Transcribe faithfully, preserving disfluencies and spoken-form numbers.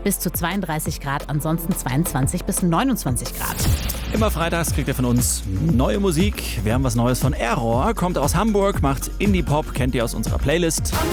bis zu zweiunddreißig Grad, ansonsten zweiundzwanzig bis neunundzwanzig Grad. Immer freitags kriegt ihr von uns neue Musik. Wir haben was Neues von Error, kommt aus Hamburg, macht Indie-Pop, kennt ihr aus unserer Playlist.